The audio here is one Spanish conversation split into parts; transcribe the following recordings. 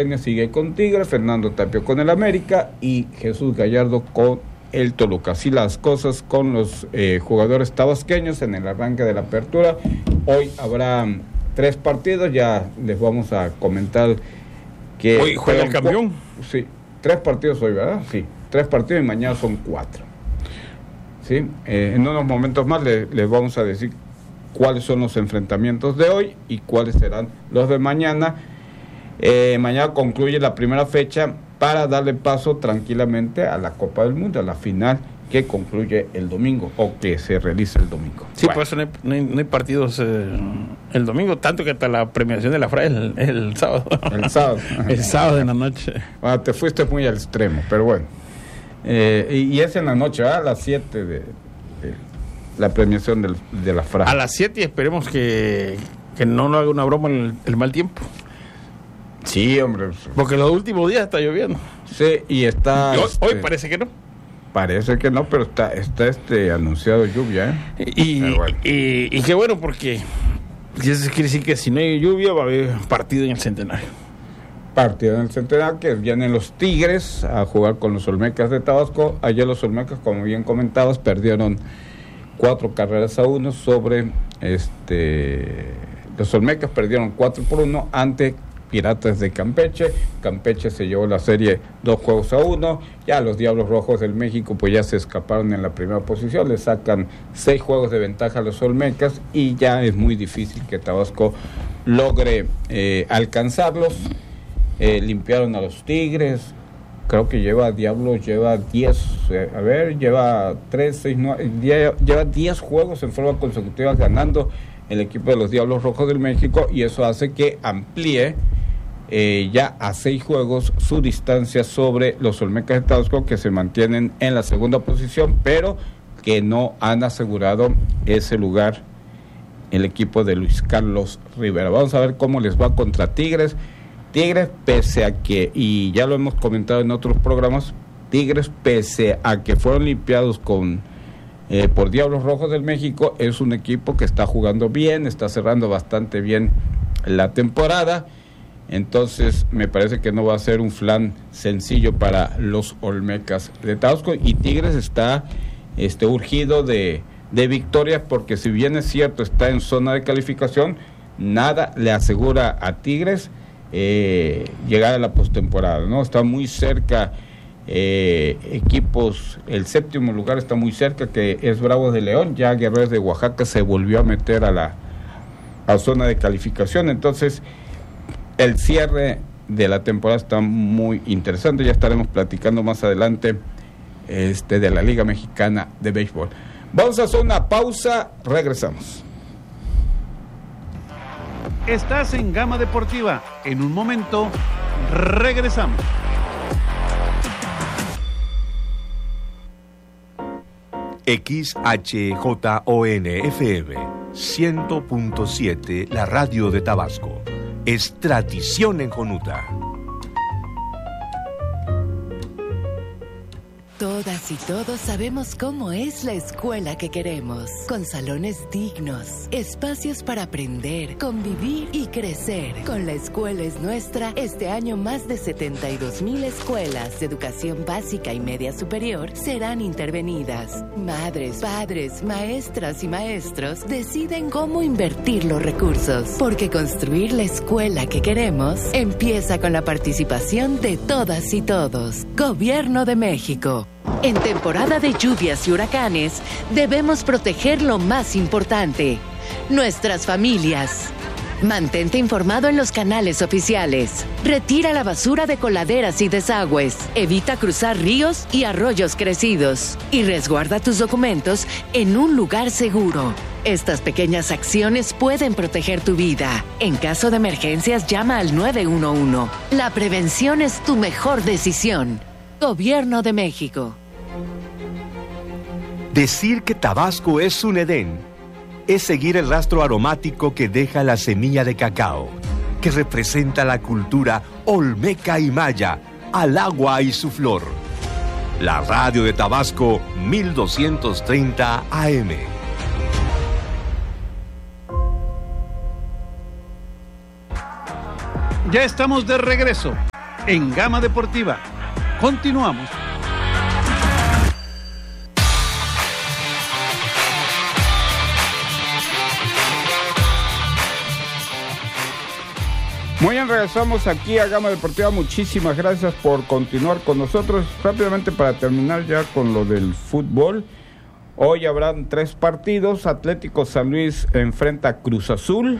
Reina sigue con Tigres, Fernando Tapio con el América y Jesús Gallardo con el Toluca. Así las cosas con los jugadores tabasqueños en el arranque de la apertura. Hoy habrá 3 partidos, ya les vamos a comentar que... Hoy juega el campeón. Sí, 3 partidos hoy, ¿verdad? Sí, 3 partidos y mañana son 4. ¿Sí? En unos momentos más les vamos a decir cuáles son los enfrentamientos de hoy y cuáles serán los de mañana. Mañana concluye la primera fecha para darle paso tranquilamente a la Copa del Mundo, a la final que concluye el domingo o que se realiza el domingo. Sí, bueno. Por eso no hay partidos el domingo, tanto que hasta la premiación de la FRA es el sábado. El sábado. El sábado en la noche. Bueno, te fuiste muy al extremo, pero bueno. Y es en la noche, a las 7 de la premiación de la FRA. A las 7 y esperemos que no haga una broma el mal tiempo. Sí, hombre. Porque los últimos días está lloviendo. Sí, y está... Hoy parece que no. Parece que no, pero está anunciado lluvia, Y qué bueno, porque eso quiere decir que si no hay lluvia va a haber partido en el Centenario. Partido en el Centenario, que vienen los Tigres a jugar con los Olmecas de Tabasco. Ayer los Olmecas, como bien comentabas, perdieron 4-1 sobre los Olmecas perdieron 4-1 ante Piratas de Campeche. Campeche se llevó la serie 2-1. Ya los Diablos Rojos del México pues ya se escaparon en la primera posición, le sacan 6 juegos de ventaja a los Olmecas y ya es muy difícil que Tabasco logre alcanzarlos. Limpiaron a los Tigres, creo que Diablos lleva 10, lleva 3, 6, 9, lleva 10 juegos en forma consecutiva ganando el equipo de los Diablos Rojos del México, y eso hace que amplíe ya a 6 juegos su distancia sobre los Olmecas de Tabasco, que se mantienen en la segunda posición, pero que no han asegurado ese lugar el equipo de Luis Carlos Rivera. Vamos a ver cómo les va contra Tigres. Tigres, pese a que, y ya lo hemos comentado en otros programas, Tigres, pese a que fueron limpiados por Diablos Rojos del México, es un equipo que está jugando bien, está cerrando bastante bien la temporada. Entonces me parece que no va a ser un flan sencillo para los Olmecas de Tabasco, y Tigres está urgido de victorias, porque si bien es cierto está en zona de calificación, nada le asegura a Tigres llegar a la postemporada, ¿no? Está muy cerca equipos, el 7º lugar está muy cerca, que es Bravos de León. Ya Guerreros de Oaxaca se volvió a meter a la zona de calificación. Entonces el cierre de la temporada está muy interesante. Ya estaremos platicando más adelante de la Liga Mexicana de Béisbol. Vamos a hacer una pausa, regresamos. Estás en Gama Deportiva. En un momento regresamos. XHJON-FM 100.7, la radio de Tabasco. Es tradición en Jonuta. Todas y todos sabemos cómo es la escuela que queremos, con salones dignos, espacios para aprender, convivir y crecer. Con La Escuela es Nuestra, este año más de 72,000 escuelas de educación básica y media superior serán intervenidas. Madres, padres, maestras y maestros deciden cómo invertir los recursos, porque construir la escuela que queremos empieza con la participación de todas y todos. Gobierno de México. En temporada de lluvias y huracanes, debemos proteger lo más importante: nuestras familias. Mantente informado en los canales oficiales. Retira la basura de coladeras y desagües. Evita cruzar ríos y arroyos crecidos. Y resguarda tus documentos en un lugar seguro. Estas pequeñas acciones pueden proteger tu vida. En caso de emergencias, llama al 911. La prevención es tu mejor decisión. Gobierno de México. Decir que Tabasco es un Edén es seguir el rastro aromático que deja la semilla de cacao, que representa la cultura olmeca y maya, al agua y su flor. La radio de Tabasco, 1230 AM. Ya estamos de regreso. en Gama Deportiva. Continuamos. Muy bien, regresamos aquí a Gama Deportiva. Muchísimas gracias por continuar con nosotros. Rápidamente, para terminar ya con lo del fútbol, hoy habrán 3 partidos. Atlético San Luis enfrenta a Cruz Azul.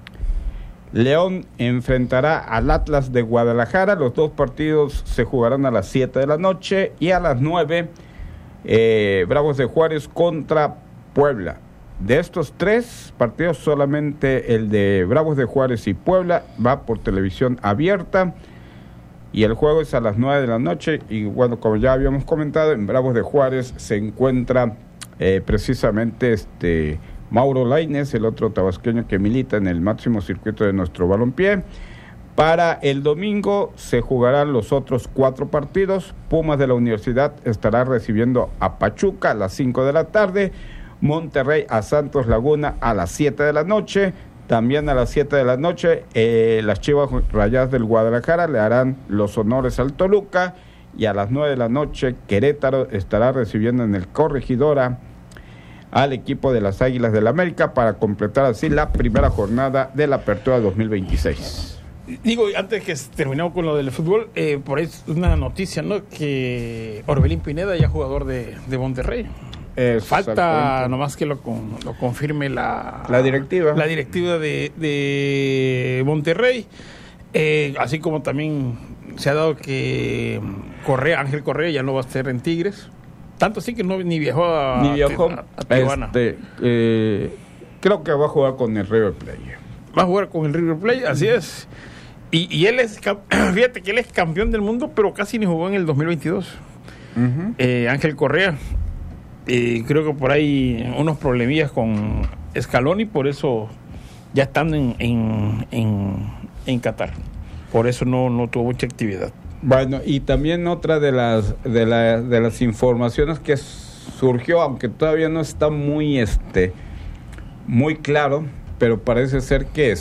León enfrentará al Atlas de Guadalajara. Los 2 partidos se jugarán a las 7 de la noche. Y a las 9, Bravos de Juárez contra Puebla. De estos 3 partidos, solamente el de Bravos de Juárez y Puebla va por televisión abierta. Y el juego es a las 9 de la noche. Y bueno, como ya habíamos comentado, en Bravos de Juárez se encuentra precisamente Mauro Lainez, el otro tabasqueño que milita en el máximo circuito de nuestro balompié. Para el domingo se jugarán los otros 4 partidos. Pumas de la Universidad estará recibiendo a Pachuca a las 5 de la tarde. Monterrey a Santos Laguna a las 7 de la noche. También a las 7 de la noche las Chivas Rayadas del Guadalajara le harán los honores al Toluca. Y a las 9 de la noche Querétaro estará recibiendo en el Corregidora al equipo de las Águilas del América para completar así la primera jornada de la Apertura 2026. Digo, antes que terminemos con lo del fútbol, por ahí es una noticia, ¿no? Que Orbelín Pineda ya es jugador de Monterrey. Falta nomás que lo confirme la directiva. La directiva de Monterrey. Así como también se ha dado que Ángel Correa ya no va a estar en Tigres. Tanto así que ni viajó a Tijuana. Creo que va a jugar con el River Plate. Va a jugar con el River Plate, así es. Y él es, fíjate que él es campeón del mundo, pero casi ni jugó en el 2022. Uh-huh. Ángel Correa. Creo que por ahí unos problemillas con Scaloni, por eso ya están en Qatar. Por eso no tuvo mucha actividad. Bueno, y también otra de las informaciones que surgió, aunque todavía no está muy claro, pero parece ser que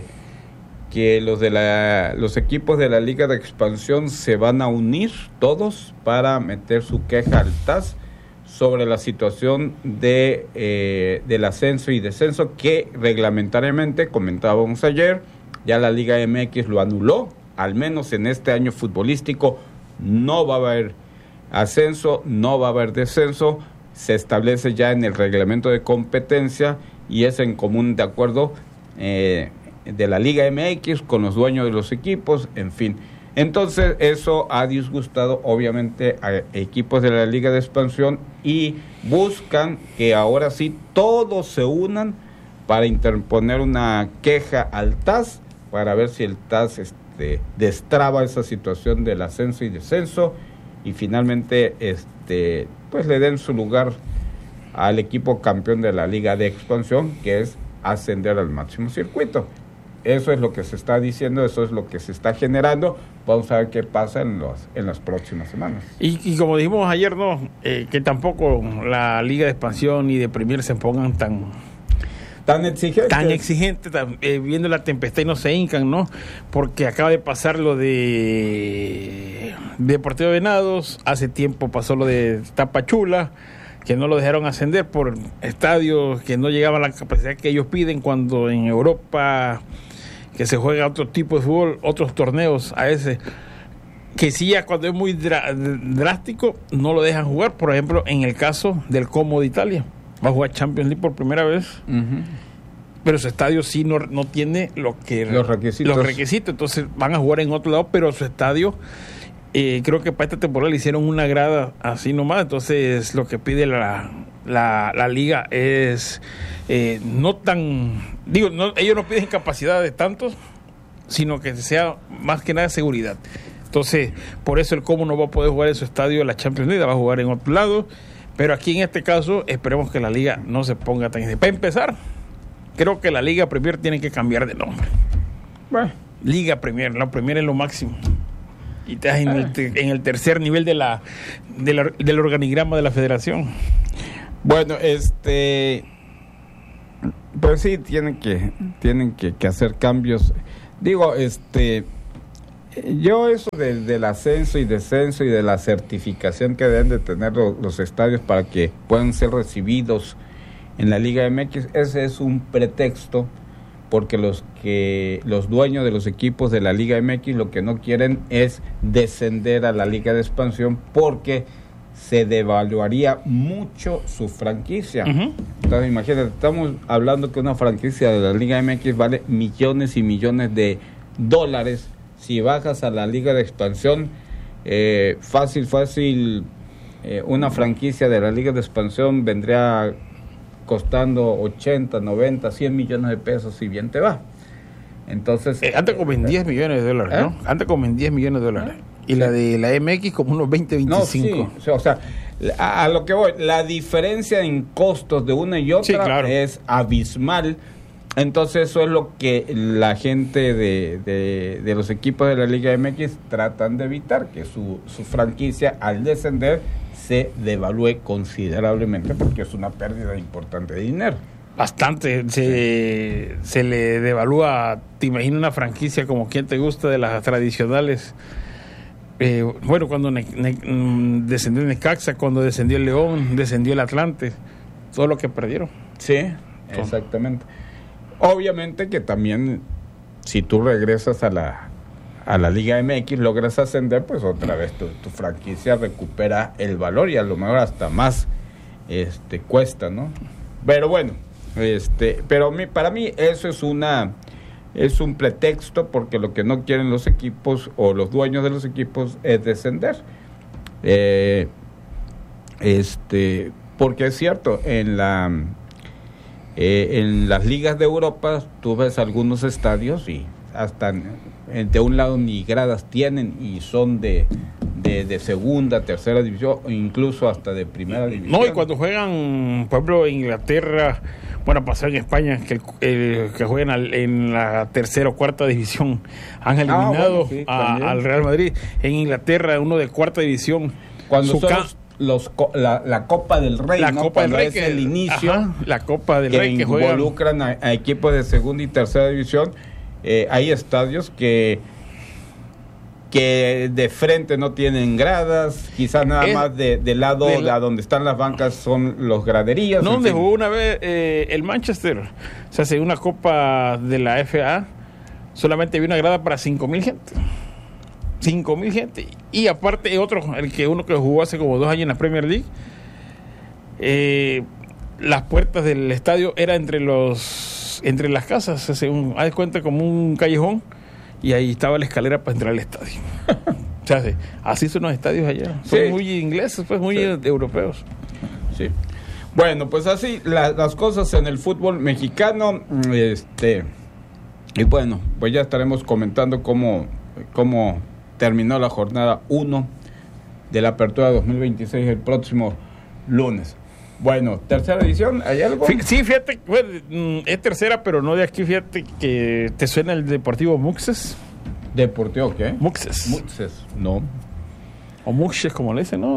los equipos de la Liga de Expansión se van a unir todos para meter su queja al TAS sobre la situación del ascenso y descenso que reglamentariamente, comentábamos ayer, ya la Liga MX lo anuló. Al menos en este año futbolístico no va a haber ascenso, no va a haber descenso. Se establece ya en el reglamento de competencia y es en común de acuerdo de la Liga MX con los dueños de los equipos, en fin. Entonces eso ha disgustado obviamente a equipos de la Liga de Expansión y buscan que ahora sí todos se unan para interponer una queja al TAS para ver si el TAS destraba esa situación del ascenso y descenso y finalmente pues le den su lugar al equipo campeón de la Liga de Expansión, que es ascender al máximo circuito. Eso es lo que se está diciendo, eso es lo que se está generando. Vamos a ver qué pasa en las próximas semanas. Y como dijimos ayer, ¿no? Que tampoco la Liga de Expansión y de Premier se pongan tan exigentes, viendo la tempestad y no se hincan, ¿no? Porque acaba de pasar lo de Deportivo Venados, hace tiempo pasó lo de Tapachula, que no lo dejaron ascender por estadios que no llegaban a la capacidad que ellos piden, cuando en Europa que se juega otro tipo de fútbol, otros torneos a ese, que sí ya cuando es muy drástico no lo dejan jugar. Por ejemplo, en el caso del Como de Italia, va a jugar Champions League por primera vez, uh-huh, pero su estadio sí no tiene los requisitos, entonces van a jugar en otro lado, pero su estadio, creo que para esta temporada le hicieron una grada así nomás. Entonces lo que pide la liga es ellos no piden capacidad de tantos, sino que sea más que nada seguridad. Entonces por eso el Como no va a poder jugar en su estadio en la Champions League, va a jugar en otro lado. Pero aquí en este caso esperemos que la liga no se ponga tan... Para empezar, creo que la Liga Premier tiene que cambiar de nombre. Bueno, Liga Premier, la Premier es lo máximo. Y estás en el tercer nivel del organigrama de la federación. Bueno, pues sí, tienen que hacer cambios. Digo, Yo eso del ascenso y descenso y de la certificación que deben de tener los estadios para que puedan ser recibidos en la Liga MX, ese es un pretexto, porque los dueños de los equipos de la Liga MX lo que no quieren es descender a la Liga de Expansión, porque se devaluaría mucho su franquicia. Uh-huh. Entonces imagínate, estamos hablando que una franquicia de la Liga MX vale millones y millones de dólares. Si bajas a la Liga de Expansión, fácil, una franquicia de la Liga de Expansión vendría costando 80, 90, 100 millones de pesos, si bien te va. Entonces antes como en 10 millones de dólares, ¿no? Antes como en 10 millones de dólares. Y sí. La de la MX como unos 20, 25. No, sí. O sea, a lo que voy, la diferencia en costos de una y otra, sí, claro, es abismal. Entonces eso es lo que la gente de los equipos de la Liga MX tratan de evitar, que su franquicia al descender se devalúe considerablemente, porque es una pérdida importante de dinero. Bastante, se le devalúa. Te imaginas una franquicia como quien te gusta de las tradicionales. Bueno, cuando descendió Necaxa, cuando descendió el León, descendió el Atlante, todo lo que perdieron. Sí, exactamente. Obviamente que también, si tú regresas a la Liga MX, logras ascender, pues otra vez tu franquicia recupera el valor, y a lo mejor hasta más cuesta, ¿no? Pero bueno, para mí eso es un pretexto, porque lo que no quieren los equipos o los dueños de los equipos es descender. Porque es cierto, en las ligas de Europa tú ves algunos estadios y hasta de un lado ni gradas tienen, y son de segunda, tercera división, o incluso hasta de primera división. No, y cuando juegan, por ejemplo, en Inglaterra, bueno, pasó en España, que juegan en la tercera o cuarta división, han eliminado al Real Madrid. En Inglaterra, uno de cuarta división. Cuando la Copa del Rey, la Copa del Rey, es el inicio, ajá, la Copa del Rey, que involucran a equipos de segunda y tercera división. Hay estadios que de frente no tienen gradas, quizás nada más de lado a donde están las bancas son los graderías. No, donde jugó una vez el Manchester, o sea, una Copa de la FA, solamente había una grada para 5,000 gente. 5,000 gente. Y aparte uno que jugó hace como 2 años en la Premier League, las puertas del estadio eran entre las casas, haz de cuenta como un callejón, y ahí estaba la escalera para entrar al estadio. O sea, así son los estadios allá. Son muy ingleses, pues muy europeos. Sí. Bueno, pues así las cosas en el fútbol mexicano. Y bueno, pues ya estaremos comentando cómo terminó la jornada 1 de la apertura 2026 el próximo lunes. Bueno, tercera edición, ¿hay algo? Sí, fíjate, bueno, es tercera, pero no de aquí. Fíjate que te suena el Deportivo Muxes. ¿Deportivo qué? Muxes, no. O Muxes, como le dicen, ¿no?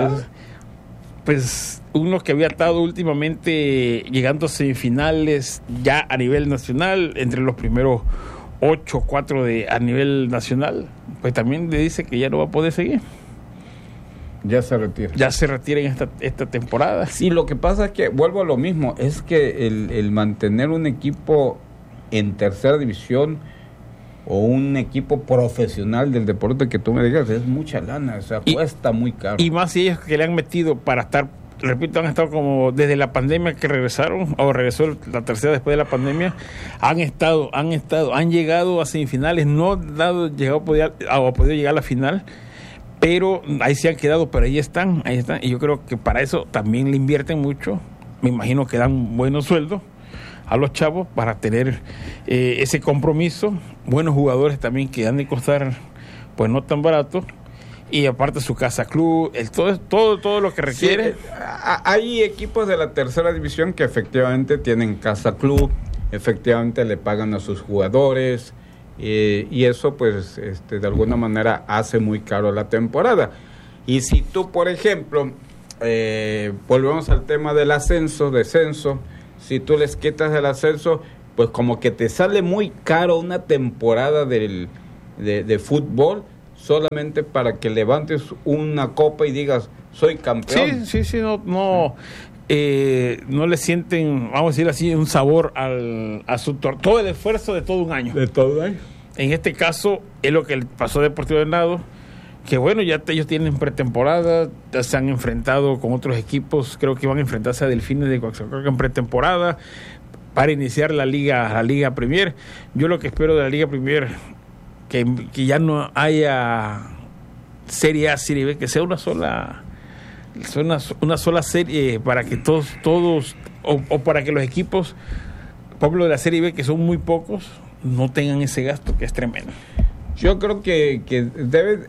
Pues uno que había estado últimamente llegando a semifinales ya a nivel nacional, entre los primeros 8 o 4 a nivel nacional, pues también le dice que ya no va a poder seguir. Ya se retira en esta temporada. Sí, lo que pasa es que, vuelvo a lo mismo, es que el mantener un equipo en tercera división o un equipo profesional del deporte que tú me digas, es mucha lana, o sea, cuesta muy caro. Y más si ellos que le han metido para estar, repito, han estado como desde la pandemia que regresaron, o regresó la tercera después de la pandemia, han llegado a semifinales, no han podido llegar a la final, pero ahí se han quedado, pero ahí están, y yo creo que para eso también le invierten mucho. Me imagino que dan buenos sueldos a los chavos para tener ese compromiso, buenos jugadores también que han de costar pues no tan barato, y aparte su casa club, todo lo que requiere. Sí, hay equipos de la tercera división que efectivamente tienen casa club, efectivamente le pagan a sus jugadores, y eso pues de alguna manera hace muy caro la temporada. Y si tú, por ejemplo, volvemos al tema del descenso, si tú les quitas el ascenso, pues como que te sale muy caro una temporada del de fútbol solamente para que levantes una copa y digas, soy campeón. Sí, no le sienten, vamos a decir así, un sabor a su todo el esfuerzo de todo un año. De todo un año. En este caso, es lo que pasó a Deportivo Venado, que bueno, ya ellos tienen pretemporada, ya se han enfrentado con otros equipos, creo que van a enfrentarse a Delfines de Coaxacualco en pretemporada para iniciar la Liga Premier. Yo lo que espero de la Liga Premier, que ya no haya Serie A, Serie B, que sea una sola serie para que todos o para que los equipos, por ejemplo de la Serie B, que son muy pocos, no tengan ese gasto que es tremendo. Yo creo que debe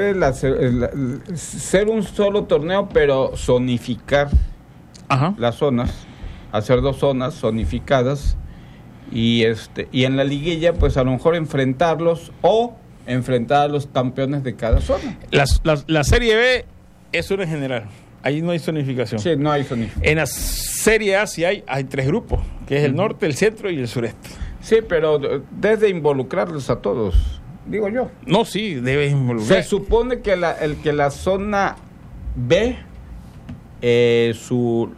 ser un solo torneo, pero zonificar las zonas, hacer 2 zonas zonificadas y en la liguilla pues a lo mejor enfrentarlos o enfrentar a los campeones de cada zona. La Serie B es una en general, ahí no hay zonificación. Sí, no hay zonificación. En la Serie A sí hay 3 grupos, que es el norte, el centro y el sureste. Sí, pero desde involucrarlos a todos, digo yo. No, sí, debes involucrar. Se supone que la zona B, su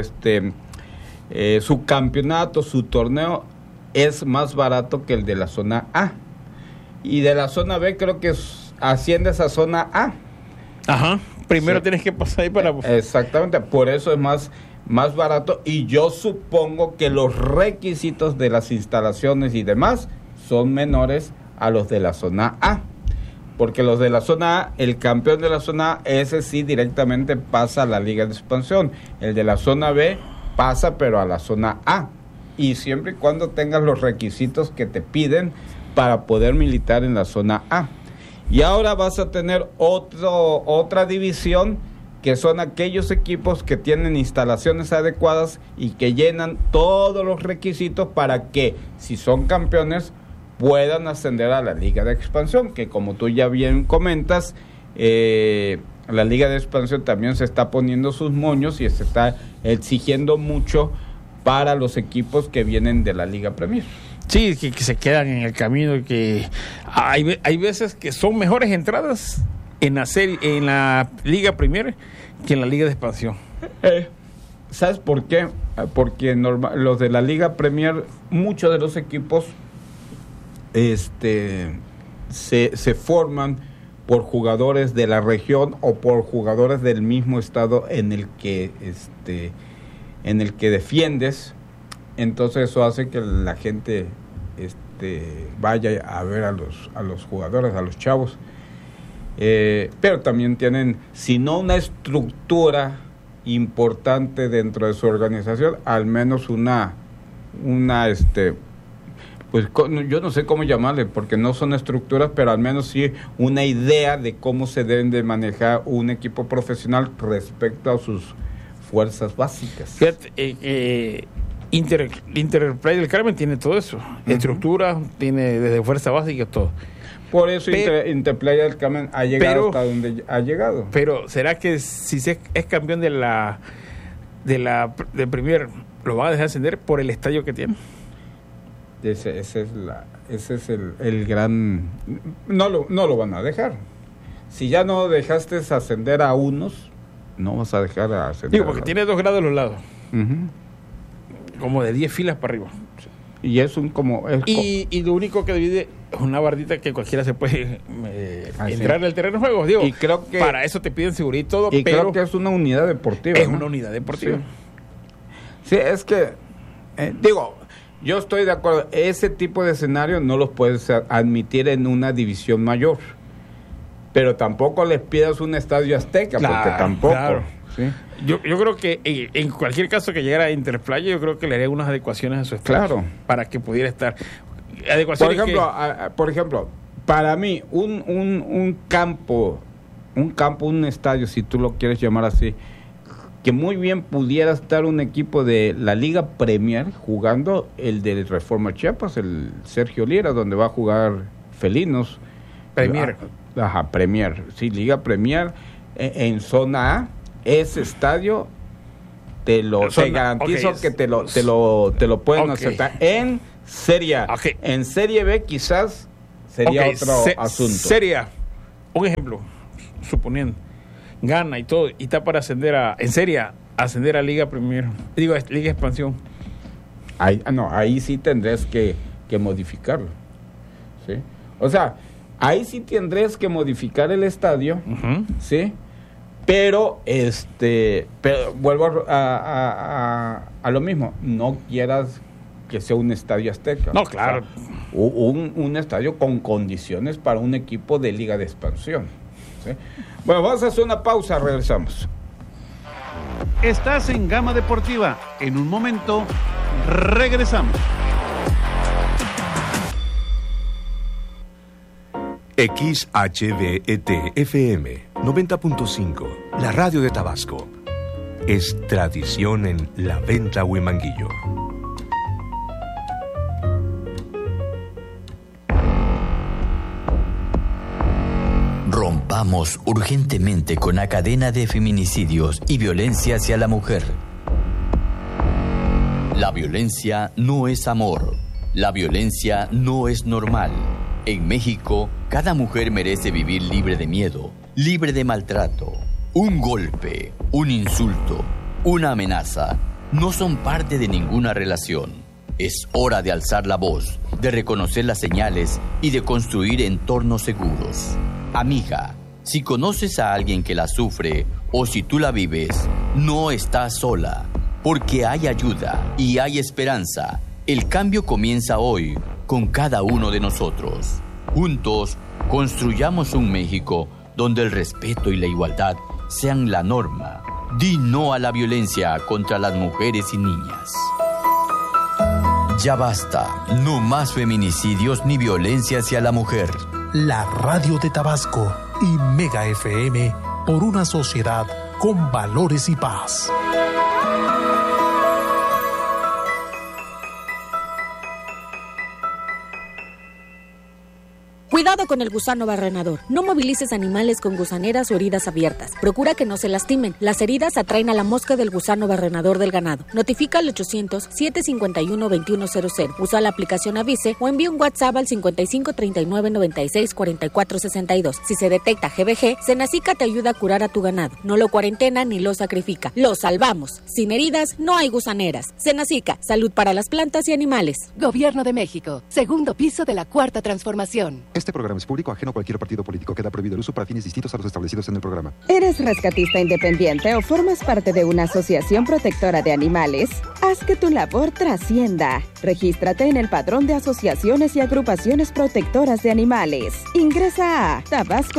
campeonato, su torneo es más barato que el de la zona A. Y de la zona B creo que asciendes a zona A. Ajá. Primero sí. Tienes que pasar ahí para... Exactamente, por eso es más barato, y yo supongo que los requisitos de las instalaciones y demás son menores a los de la zona A, porque los de la zona A, el campeón de la zona A, ese sí directamente pasa a la Liga de Expansión. El de la zona B pasa pero a la zona A, y siempre y cuando tengas los requisitos que te piden para poder militar en la zona A. Y ahora vas a tener otra división, que son aquellos equipos que tienen instalaciones adecuadas y que llenan todos los requisitos para que, si son campeones, puedan ascender a la Liga de Expansión, que como tú ya bien comentas, la Liga de Expansión también se está poniendo sus moños y se está exigiendo mucho para los equipos que vienen de la Liga Premier. Sí, que se quedan en el camino, que hay veces que son mejores entradas en la Liga Premier que en la Liga de Expansión. ¿Sabes por qué? Porque los de la Liga Premier, muchos de los equipos se forman por jugadores de la región o por jugadores del mismo estado en el que defiendes. Entonces eso hace que la gente vaya a ver a los jugadores, a los chavos. Pero también tienen, si no una estructura importante dentro de su organización, al menos una pues yo no sé cómo llamarle, porque no son estructuras, pero al menos sí una idea de cómo se deben de manejar un equipo profesional respecto a sus fuerzas básicas. Fíjate, Interplay del Carmen tiene todo eso, estructura, tiene desde fuerza básica todo. Por eso Interplay del Carmen ha llegado hasta donde ha llegado. Pero ¿será que si se es campeón de Premier, lo van a dejar ascender por el estadio que tiene? Ese es el gran... No lo van a dejar. Si ya no dejaste ascender a unos, no vas a dejar a ascender. Digo, porque tiene 2 grados a los lados. Como de 10 filas para arriba. Y es y lo único que divide es una bardita que cualquiera se puede entrar en el terreno de juego. Digo, y creo que para eso te piden seguridad y todo, pero creo que es una unidad deportiva. Es una unidad deportiva. Sí, es que yo estoy de acuerdo. Ese tipo de escenario no los puedes admitir en una división mayor, pero tampoco les pidas un estadio Azteca, porque tampoco. Claro. ¿Sí? Yo creo que en cualquier caso que llegara a Interplay, yo creo que le haría unas adecuaciones a su estadio. Claro. Para que pudiera estar. Por ejemplo, para mí, un campo, un estadio, si tú lo quieres llamar así, que muy bien pudiera estar un equipo de la Liga Premier jugando, el de Reforma Chiapas, el Sergio Lira, donde va a jugar Felinos. Premier. Premier. Sí, Liga Premier en zona A. Ese estadio te garantizo que te lo pueden aceptar en Serie A. En Serie B quizás sería otro asunto. Sería, un ejemplo, suponiendo, gana y todo, y está para ascender ascender a Liga Premier, Liga Expansión. Ahí sí tendrás que modificarlo, ¿sí? O sea, ahí sí tendrás que modificar el estadio, ¿sí? Pero vuelvo a lo mismo, no quieras que sea un estadio azteca. No, claro. O sea, un estadio con condiciones para un equipo de Liga de Expansión, ¿sí? Bueno, vamos a hacer una pausa, regresamos. Estás en Gama Deportiva. En un momento, regresamos. XHBET-FM 90.5, la radio de Tabasco. Es tradición en La Venta Huimanguillo. Rompamos urgentemente con la cadena de feminicidios y violencia hacia la mujer. La violencia no es amor. La violencia no es normal. En México, cada mujer merece vivir libre de miedo, libre de maltrato. Un golpe, un insulto, una amenaza no son parte de ninguna relación. Es hora de alzar la voz, de reconocer las señales y de construir entornos seguros. Amiga, si conoces a alguien que la sufre o si tú la vives, no estás sola, porque hay ayuda y hay esperanza. El cambio comienza hoy con cada uno de nosotros. Juntos, construyamos un México donde el respeto y la igualdad sean la norma. Di no a la violencia contra las mujeres y niñas. Ya basta, no más feminicidios ni violencia hacia la mujer. La radio de Tabasco y Mega FM por una sociedad con valores y paz. Cuidado con el gusano barrenador. No movilices animales con gusaneras o heridas abiertas. Procura que no se lastimen. Las heridas atraen a la mosca del gusano barrenador del ganado. Notifica al 800-751-2100. Usa la aplicación Avise o envía un WhatsApp al 55 39 96 44 62. Si se detecta GBG, Senacica te ayuda a curar a tu ganado. No lo cuarentena ni lo sacrifica. Lo salvamos. Sin heridas no hay gusaneras. Senacica, salud para las plantas y animales. Gobierno de México. Segundo piso de la Cuarta Transformación. Este programa es público, ajeno a cualquier partido político. Queda prohibido el uso para fines distintos a los establecidos en el programa. ¿Eres rescatista independiente o formas parte de una asociación protectora de animales? Haz que tu labor trascienda. Regístrate en el Padrón de Asociaciones y Agrupaciones Protectoras de Animales. Ingresa a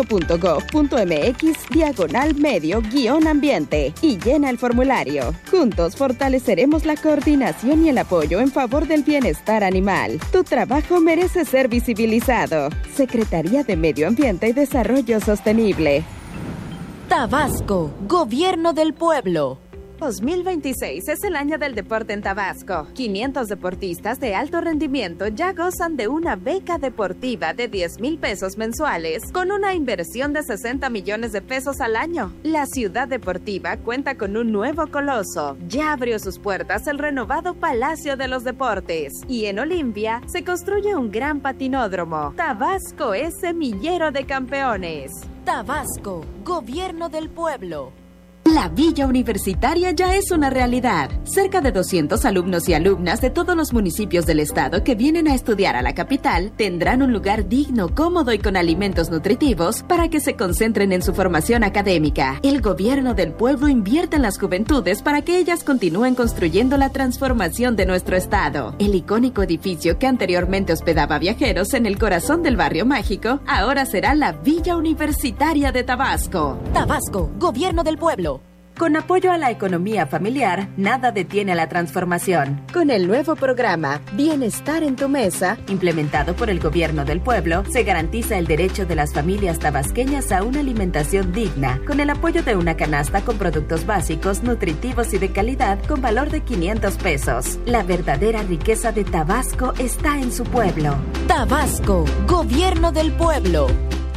tabasco.gov.mx/medio-ambiente y llena el formulario. Juntos fortaleceremos la coordinación y el apoyo en favor del bienestar animal. Tu trabajo merece ser visibilizado. Secretaría de Medio Ambiente y Desarrollo Sostenible. Tabasco, Gobierno del Pueblo. 2026 es el año del deporte en Tabasco. 500 deportistas de alto rendimiento ya gozan de una beca deportiva de 10,000 pesos mensuales con una inversión de 60 millones de pesos al año. La ciudad deportiva cuenta con un nuevo coloso. Ya abrió sus puertas el renovado Palacio de los Deportes y en Olimpia se construye un gran patinódromo. Tabasco es semillero de campeones. Tabasco, Gobierno del Pueblo. La Villa Universitaria ya es una realidad. Cerca de 200 alumnos y alumnas de todos los municipios del estado que vienen a estudiar a la capital tendrán un lugar digno, cómodo y con alimentos nutritivos para que se concentren en su formación académica. El gobierno del pueblo invierte en las juventudes para que ellas continúen construyendo la transformación de nuestro estado. El icónico edificio que anteriormente hospedaba viajeros en el corazón del barrio mágico ahora será la Villa Universitaria de Tabasco. Tabasco, Gobierno del Pueblo. Con apoyo a la economía familiar, nada detiene a la transformación. Con el nuevo programa Bienestar en tu Mesa, implementado por el Gobierno del Pueblo, se garantiza el derecho de las familias tabasqueñas a una alimentación digna, con el apoyo de una canasta con productos básicos, nutritivos y de calidad con valor de 500 pesos. La verdadera riqueza de Tabasco está en su pueblo. Tabasco, Gobierno del Pueblo.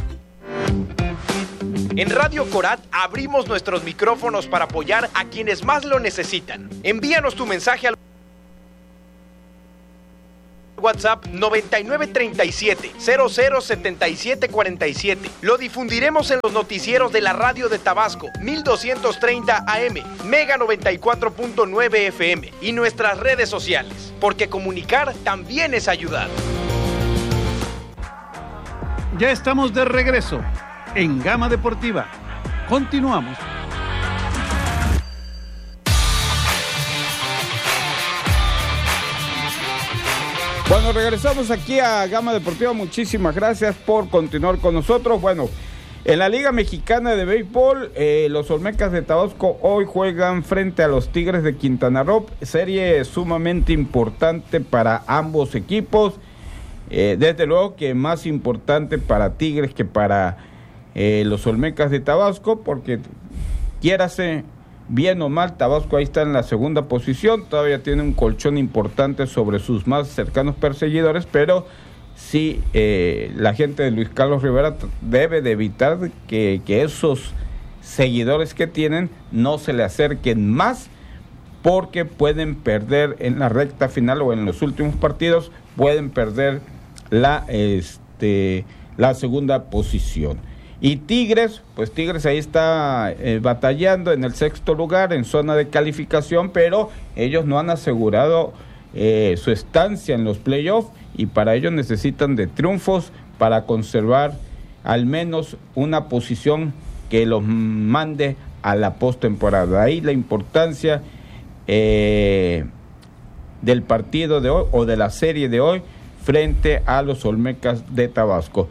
En Radio Corat abrimos nuestros micrófonos para apoyar a quienes más lo necesitan. Envíanos tu mensaje al WhatsApp 9937-007747. Lo difundiremos en los noticieros de la radio de Tabasco, 1230 AM, Mega 94.9 FM y nuestras redes sociales, porque comunicar también es ayudar. Ya estamos de regreso en Gama Deportiva. Continuamos. Bueno, regresamos aquí a Gama Deportiva. Muchísimas gracias por continuar con nosotros. Bueno, en la Liga Mexicana de Béisbol, los Olmecas de Tabasco hoy juegan frente a los Tigres de Quintana Roo. Serie sumamente importante para ambos equipos. Desde luego que más importante para Tigres que para los Olmecas de Tabasco, porque quiérase bien o mal, Tabasco ahí está en la segunda posición, todavía tiene un colchón importante sobre sus más cercanos perseguidores, pero sí, la gente de Luis Carlos Rivera debe de evitar que esos seguidores que tienen no se le acerquen más, porque pueden perder en la recta final o en los últimos partidos, pueden perder la segunda posición. Y Tigres, pues Tigres ahí está batallando en el sexto lugar en zona de calificación, pero ellos no han asegurado su estancia en los playoffs y para ello necesitan de triunfos para conservar al menos una posición que los mande a la postemporada. Ahí la importancia del partido de hoy o de la serie de hoy frente a los Olmecas de Tabasco.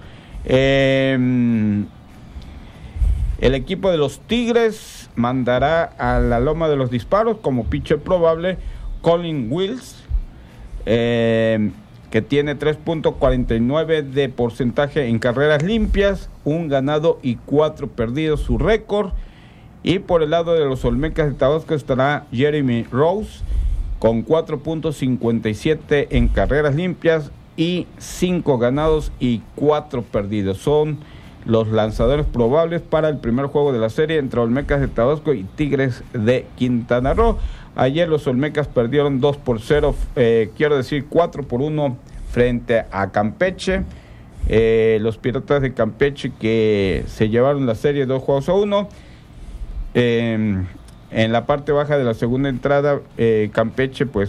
El equipo de los Tigres mandará a la loma de los disparos como pitcher probable Colin Wills, que tiene 3.49 de porcentaje en carreras limpias, 1 ganado y 4 perdidos su récord. Y por el lado de los Olmecas de Tabasco estará Jeremy Rose con 4.57 en carreras limpias y 5 ganados y 4 perdidos. Son los lanzadores probables para el primer juego de la serie entre Olmecas de Tabasco y Tigres de Quintana Roo. Ayer los Olmecas perdieron 2-0, 4-1 frente a Campeche. Los Piratas de Campeche que se llevaron la serie 2-1. En la parte baja de la segunda entrada, Campeche pues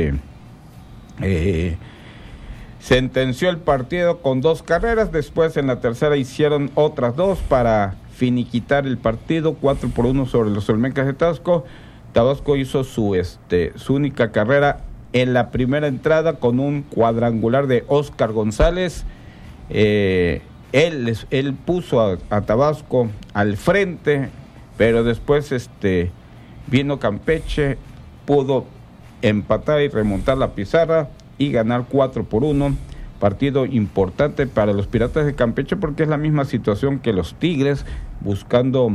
sentenció el partido con 2 carreras, después en la tercera hicieron otras 2 para finiquitar el partido, 4-1 sobre los Olmecas de Tabasco. Tabasco hizo su única carrera en la primera entrada con un cuadrangular de Oscar González. Él puso a Tabasco al frente, pero después vino Campeche, pudo empatar y remontar la pizarra y ganar 4-1, partido importante para los Piratas de Campeche porque es la misma situación que los Tigres, buscando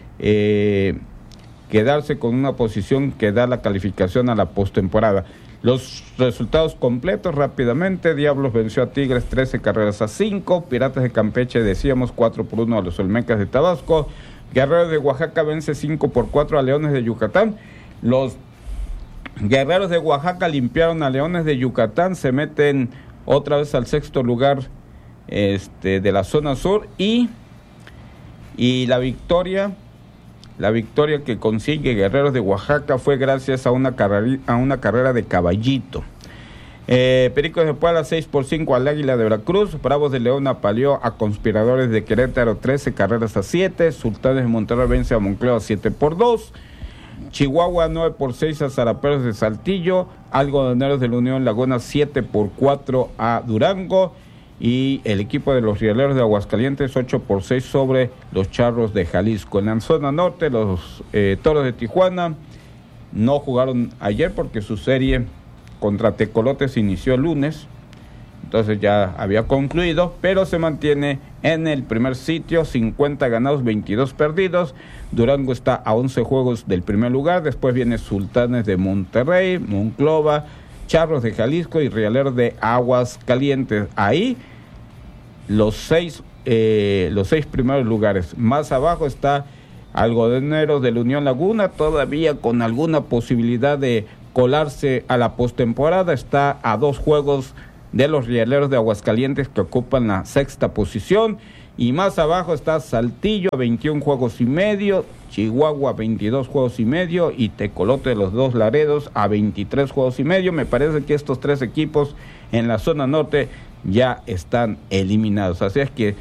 quedarse con una posición que da la calificación a la postemporada. Los resultados completos rápidamente: Diablos venció a Tigres 13 carreras a 5, Piratas de Campeche decíamos 4-1 a los Olmecas de Tabasco, Guerreros de Oaxaca vence 5-4 a Leones de Yucatán. Los Guerreros de Oaxaca limpiaron a Leones de Yucatán, se meten otra vez al sexto lugar de la zona sur y la victoria que consigue Guerreros de Oaxaca fue gracias a una carrera de Caballito. Pericos de Puebla 6-5 al Águila de Veracruz, Bravos de León apaleó a Conspiradores de Querétaro 13 carreras a 7, Sultanes de Monterrey vence a Monclova 7-2, Chihuahua 9-6 a Zaraperos de Saltillo, Algodoneros de la Unión Laguna 7-4 a Durango y el equipo de los Rieleros de Aguascalientes 8-6 sobre los Charros de Jalisco. En la zona norte, los Toros de Tijuana no jugaron ayer porque su serie contra Tecolotes inició el lunes, entonces ya había concluido, pero se mantiene en el primer sitio, 50 ganados, 22 perdidos. Durango está a 11 juegos del primer lugar, después viene Sultanes de Monterrey, Monclova, Charros de Jalisco y Rieleros de Aguascalientes. Ahí los seis primeros lugares. Más abajo está Algodoneros de la Unión Laguna, todavía con alguna posibilidad de colarse a la postemporada, está a 2 juegos de los Rieleros de Aguascalientes, que ocupan la 6ª posición. Y más abajo está Saltillo a 21 juegos y medio, Chihuahua 22 juegos y medio y Tecolote de los Dos Laredos a 23 juegos y medio. Me parece que estos 3 equipos en la zona norte ya están eliminados. Así es que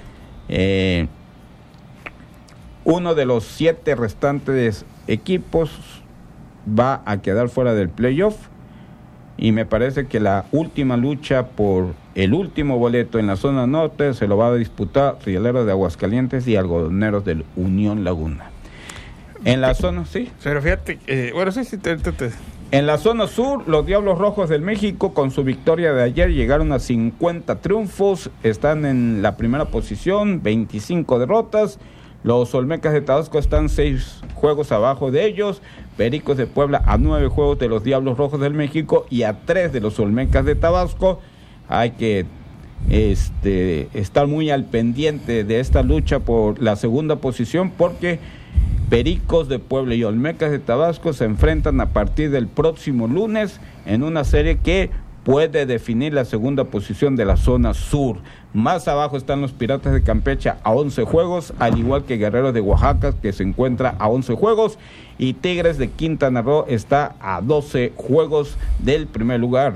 uno de los 7 restantes equipos va a quedar fuera del playoff. Y me parece que la última lucha por el último boleto en la zona norte se lo va a disputar Rieleros de Aguascalientes y Algodoneros del Unión Laguna. En la zona, sí. Pero fíjate, En la zona sur, los Diablos Rojos del México, con su victoria de ayer, llegaron a 50 triunfos, están en la primera posición, 25 derrotas. Los Olmecas de Tabasco están 6 juegos abajo de ellos. Pericos de Puebla a 9 juegos de los Diablos Rojos del México y a 3 de los Olmecas de Tabasco. Hay que estar muy al pendiente de esta lucha por la segunda posición, porque Pericos de Puebla y Olmecas de Tabasco se enfrentan a partir del próximo lunes en una serie que puede definir la segunda posición de la zona sur. Más abajo están los Piratas de Campeche a 11 juegos, al igual que Guerreros de Oaxaca, que se encuentra a 11 juegos, y Tigres de Quintana Roo está a 12 juegos del primer lugar.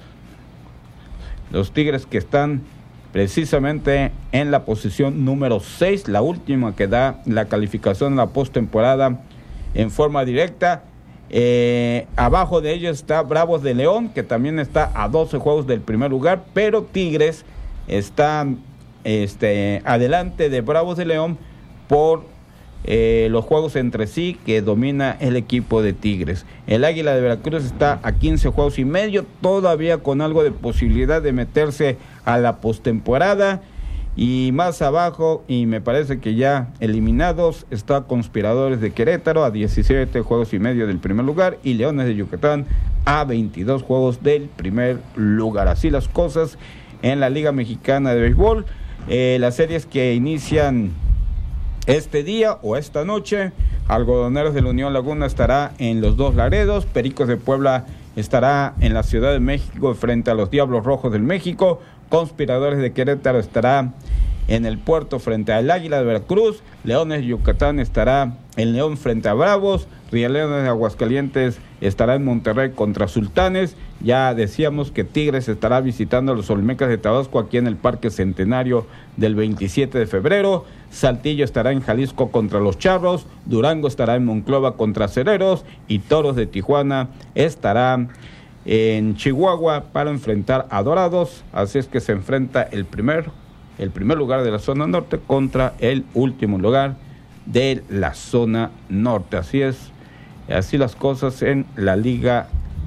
Los Tigres que están precisamente en la posición número 6, la última que da la calificación a la postemporada en forma directa. Abajo de ellos está Bravos de León, que también está a 12 juegos del primer lugar, pero Tigres está adelante de Bravos de León por los juegos entre sí que domina el equipo de Tigres. El Águila de Veracruz está a 15 juegos y medio, todavía con algo de posibilidad de meterse a la postemporada. Y más abajo, y me parece que ya eliminados, está Conspiradores de Querétaro a 17 juegos y medio del primer lugar y Leones de Yucatán a 22 juegos del primer lugar. Así las cosas en la Liga Mexicana de Béisbol. Las series que inician este día o esta noche: Algodoneros de la Unión Laguna estará en los Dos Laredos, Pericos de Puebla estará en la Ciudad de México frente a los Diablos Rojos del México, Conspiradores de Querétaro estará en el Puerto frente al Águila de Veracruz, Leones de Yucatán estará en León frente a Bravos, Rieleros de Aguascalientes estará en Monterrey contra Sultanes. Ya decíamos que Tigres estará visitando a los Olmecas de Tabasco aquí en el Parque Centenario del 27 de febrero. Saltillo estará en Jalisco contra los Charros, Durango estará en Monclova contra Cereros y Toros de Tijuana estará en Chihuahua para enfrentar a Dorados. Así es que se enfrenta el primer lugar de la zona norte contra el último lugar de la zona norte. Así es, así las cosas en la Liga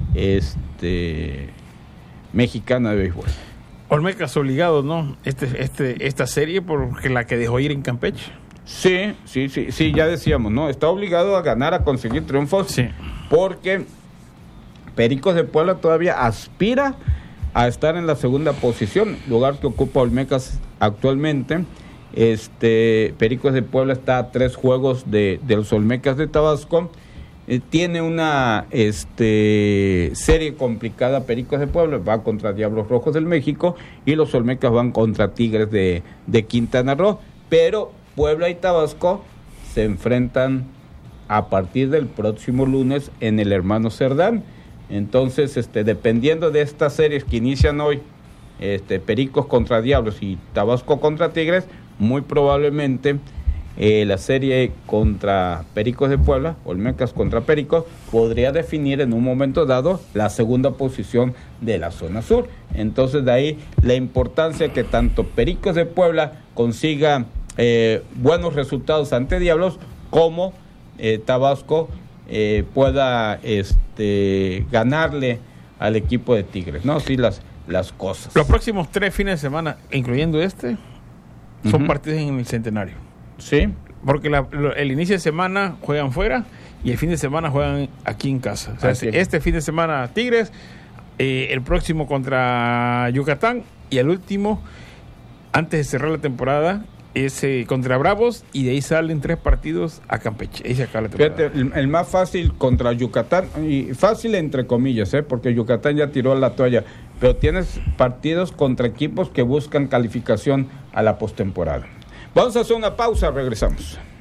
Mexicana de Béisbol. Olmecas obligados, ¿no? Esta serie porque la que dejó ir en Campeche. Sí, ya decíamos, ¿no? Está obligado a ganar, a conseguir triunfos, sí, porque Pericos de Puebla todavía aspira a estar en la segunda posición, lugar que ocupa Olmecas actualmente. Pericos de Puebla está a 3 juegos de los Olmecas de Tabasco. Tiene una serie complicada. Pericos de Puebla va contra Diablos Rojos del México y los Olmecas van contra Tigres de Quintana Roo, pero Puebla y Tabasco se enfrentan a partir del próximo lunes en el Hermano Cerdán. Entonces, dependiendo de estas series que inician hoy, Pericos contra Diablos y Tabasco contra Tigres, muy probablemente la serie contra Pericos de Puebla, Olmecas contra Pericos, podría definir en un momento dado la segunda posición de la zona sur. Entonces, de ahí la importancia que tanto Pericos de Puebla consiga buenos resultados ante Diablos, como Tabasco pueda ganarle al equipo de Tigres, ¿no? Sí, las cosas. Los próximos 3 fines de semana, incluyendo son partidos en el Centenario. Sí. Porque el inicio de semana juegan fuera y el fin de semana juegan aquí en casa. O sea, este fin de semana Tigres, el próximo contra Yucatán y el último, antes de cerrar la temporada, ese contra Bravos, y de ahí salen 3 partidos a Campeche. Ahí se acaba la temporada. Fíjate, el más fácil contra Yucatán, y fácil entre comillas, porque Yucatán ya tiró la toalla, pero tienes partidos contra equipos que buscan calificación a la postemporada. Vamos a hacer una pausa, regresamos.